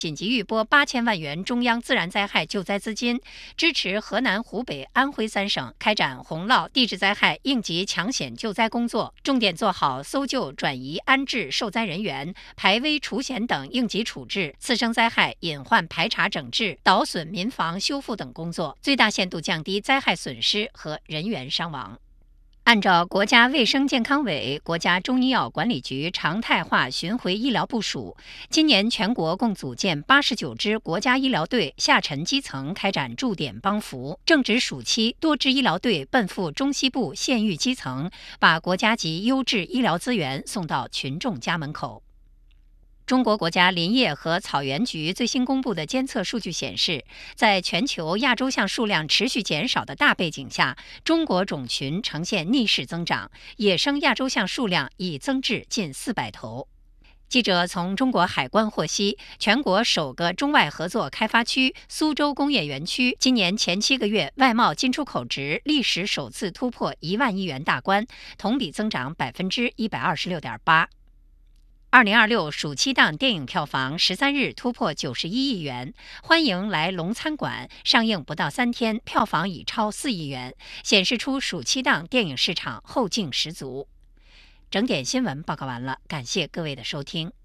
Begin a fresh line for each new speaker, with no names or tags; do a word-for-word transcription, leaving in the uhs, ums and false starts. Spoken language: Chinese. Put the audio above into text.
紧急预拨八千万元中央自然灾害救灾资金，支持河南、湖北、安徽三省开展洪涝、地质灾害应急抢险救灾工作，重点做好搜救、转移、安置受灾人员、排危除险等应急处置、次生灾害隐患排查整治、导损民房修复等工作，最大限度降低灾害损失和人员伤亡。按照国家卫生健康委、国家中医药管理局常态化巡回医疗部署，今年全国共组建八十九支国家医疗队下沉基层开展驻点帮扶。正值暑期，多支医疗队奔赴中西部县域基层，把国家级优质医疗资源送到群众家门口。中国国家林业和草原局最新公布的监测数据显示，在全球亚洲象数量持续减少的大背景下，中国种群呈现逆势增长，野生亚洲象数量已增至近四百头。记者从中国海关获悉，全国首个中外合作开发区苏州工业园区今年前七个月外贸进出口值历史首次突破一万亿元大关，同比增长百分之一百二十六点八。二零二六暑期档电影票房十三日突破九十一亿元，欢迎来龙餐馆上映不到三天，票房已超四亿元，显示出暑期档电影市场后劲十足。整点新闻报告完了，感谢各位的收听。